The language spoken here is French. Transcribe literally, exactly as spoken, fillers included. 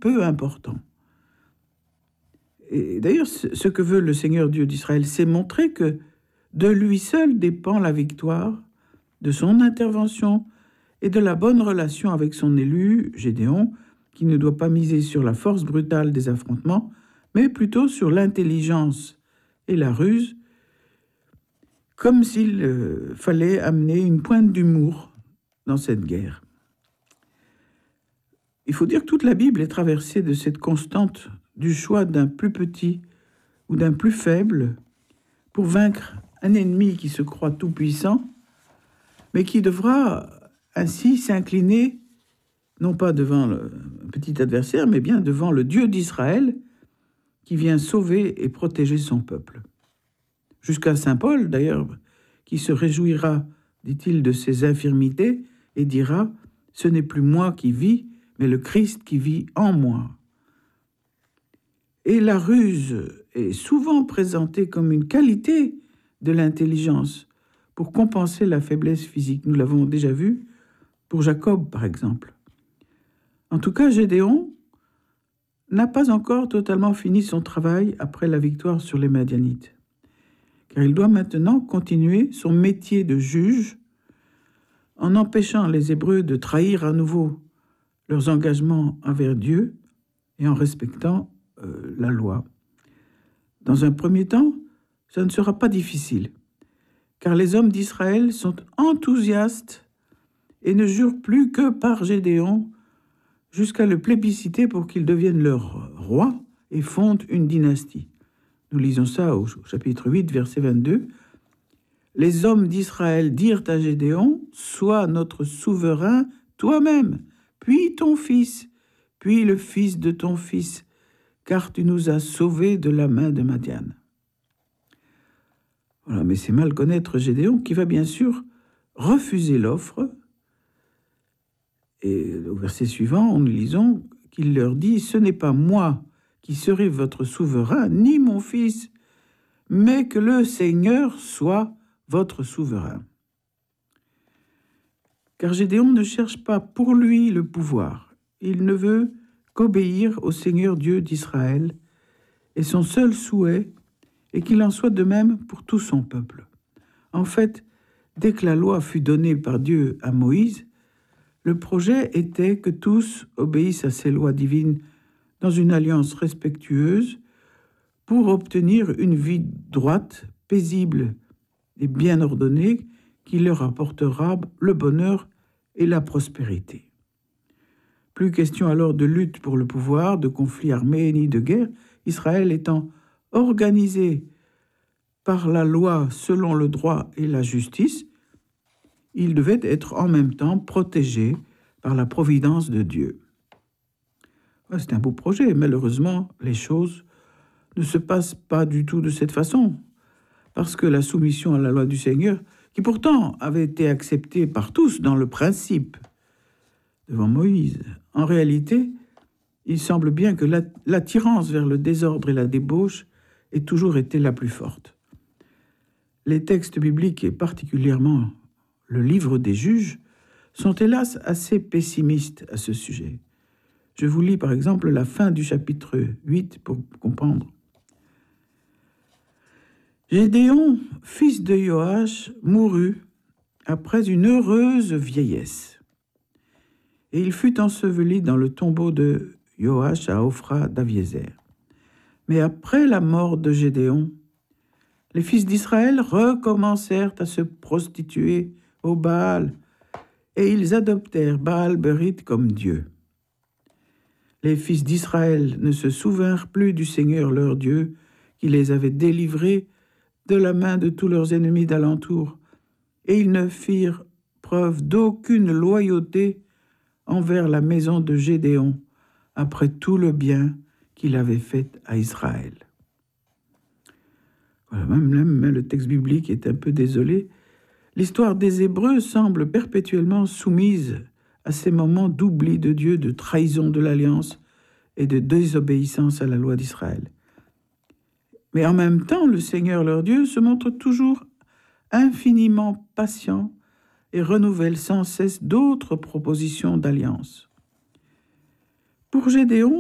peu important. Et d'ailleurs, ce que veut le Seigneur Dieu d'Israël, c'est montrer que de lui seul dépend la victoire, de son intervention et de la bonne relation avec son élu, Gédéon, qui ne doit pas miser sur la force brutale des affrontements, mais plutôt sur l'intelligence et la ruse, comme s'il euh, fallait amener une pointe d'humour dans cette guerre. Il faut dire que toute la Bible est traversée de cette constante du choix d'un plus petit ou d'un plus faible pour vaincre un ennemi qui se croit tout-puissant, mais qui devra ainsi s'incliner, non pas devant le petit adversaire, mais bien devant le Dieu d'Israël, qui vient sauver et protéger son peuple. Jusqu'à saint Paul, d'ailleurs, qui se réjouira, dit-il, de ses infirmités, et dira « Ce n'est plus moi qui vis, mais le Christ qui vit en moi ». Et la ruse est souvent présentée comme une qualité de l'intelligence pour compenser la faiblesse physique. Nous l'avons déjà vu pour Jacob, par exemple. En tout cas, Gédéon n'a pas encore totalement fini son travail après la victoire sur les Madianites, car il doit maintenant continuer son métier de juge en empêchant les Hébreux de trahir à nouveau leurs engagements envers Dieu et en respectant euh, la loi. Dans un premier temps, ça ne sera pas difficile, car les hommes d'Israël sont enthousiastes et ne jurent plus que par Gédéon jusqu'à le plébisciter pour qu'il devienne leur roi et fonde une dynastie. Nous lisons ça au chapitre huit, verset vingt-deux. « Les hommes d'Israël dirent à Gédéon, « Sois notre souverain toi-même, puis ton fils, puis le fils de ton fils, car tu nous as sauvés de la main de Madian. » Voilà, mais c'est mal connaître Gédéon qui va bien sûr refuser l'offre. Et au verset suivant, nous lisons qu'il leur dit « Ce n'est pas moi qui serai votre souverain, ni mon fils, mais que le Seigneur soit votre souverain. » Car Gédéon ne cherche pas pour lui le pouvoir. Il ne veut qu'obéir au Seigneur Dieu d'Israël, et son seul souhait est qu'il en soit de même pour tout son peuple. En fait, dès que la loi fut donnée par Dieu à Moïse, le projet était que tous obéissent à ces lois divines dans une alliance respectueuse pour obtenir une vie droite, paisible et bien ordonnée qui leur apportera le bonheur et la prospérité. Plus question alors de lutte pour le pouvoir, de conflits armés ni de guerre, Israël étant organisé par la loi selon le droit et la justice, il devait être en même temps protégé par la providence de Dieu. C'est un beau projet. Malheureusement, les choses ne se passent pas du tout de cette façon, parce que la soumission à la loi du Seigneur, qui pourtant avait été acceptée par tous dans le principe devant Moïse, en réalité, il semble bien que l'attirance vers le désordre et la débauche ait toujours été la plus forte. Les textes bibliques, et particulièrement le livre des Juges, sont hélas assez pessimistes à ce sujet. Je vous lis par exemple la fin du chapitre huit pour comprendre. Gédéon, fils de Joash, mourut après une heureuse vieillesse. Et il fut enseveli dans le tombeau de Joash à Ophra d'Aviézer. Mais après la mort de Gédéon, les fils d'Israël recommencèrent à se prostituer au Baal, et ils adoptèrent Baal-Berith comme Dieu. Les fils d'Israël ne se souvinrent plus du Seigneur leur Dieu, qui les avait délivrés de la main de tous leurs ennemis d'alentour, et ils ne firent preuve d'aucune loyauté envers la maison de Gédéon, après tout le bien qu'il avait fait à Israël. Voilà, même, même le texte biblique est un peu désolé. L'histoire des Hébreux semble perpétuellement soumise à ces moments d'oubli de Dieu, de trahison de l'alliance et de désobéissance à la loi d'Israël. Mais en même temps, le Seigneur leur Dieu se montre toujours infiniment patient et renouvelle sans cesse d'autres propositions d'alliance. Pour Gédéon,